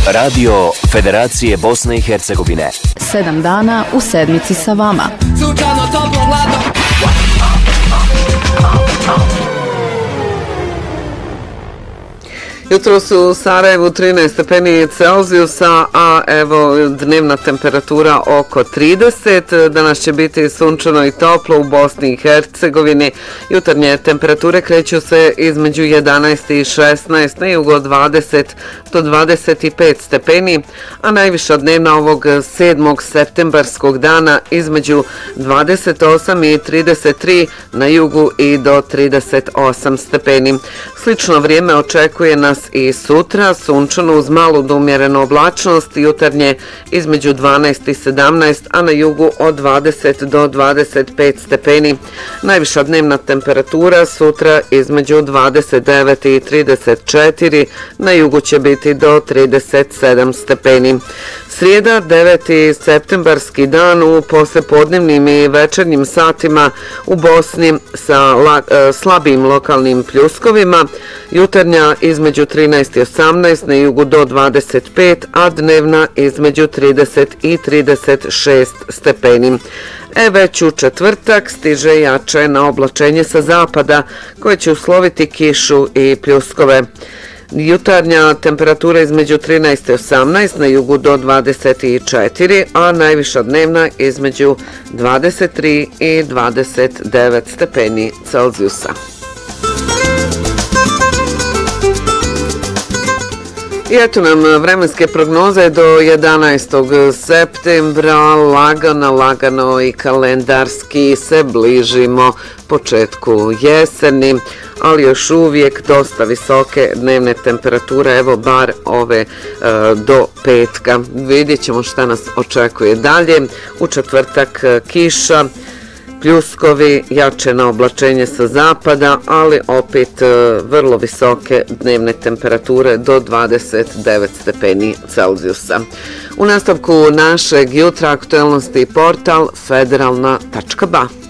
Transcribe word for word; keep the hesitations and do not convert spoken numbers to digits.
Radio Federacije Bosne i Hercegovine. Sedam dana u sedmici sa vama. Sunčano, toplo, hladno. Jutro su u Sarajevu trinaest stepeni Celzijusa, a evo dnevna temperatura oko trideset. Danas će biti sunčano i toplo u Bosni i Hercegovini. Jutarnje temperature kreću se između jedanaest i šesnaest, na jugu od dvadeset do dvadeset pet stepeni, a najviša dnevna ovog sedmog septembarskog dana između dvadeset osam i trideset tri, na jugu i do trideset osam stepeni. Slično vrijeme očekuje nas i sutra, sunčano uz malu do umjerenu oblačnost, jutarnje između dvanaest i sedamnaest, a na jugu od dvadeset do dvadeset pet stepeni. Najviša dnevna temperatura sutra između dvadeset devet i trideset četiri, na jugu će biti do trideset sedam stepeni. Srijeda, deveti septembarski dan, u poslijepodnevnim i večernjim satima u Bosni sa la, e, slabim lokalnim pljuskovima, jutarnja između trinaest i osamnaest, na jugu do dvadeset pet, a dnevna između trideset i trideset šest stepeni. E već u četvrtak stiže jače na oblačenje sa zapada koje će usloviti kišu i pljuskove. Jutarnja temperatura između trinaest i osamnaest, na jugu do dvadeset četiri, a najviša dnevna između dvadeset tri i dvadeset devet stepeni Celzijusa. I eto nam vremenske prognoze do jedanaestog septembra, lagano, lagano i kalendarski se bližimo početku jeseni, ali još uvijek dosta visoke dnevne temperature, evo bar ove e, do petka. Vidjet ćemo šta nas očekuje dalje. U četvrtak kiša, pljuskovi, jače na oblačenje sa zapada, ali opet e, vrlo visoke dnevne temperature do dvadeset devet stepeni Celzijusa. U nastavku našeg jutra aktuelnosti portal federalna tačka ba.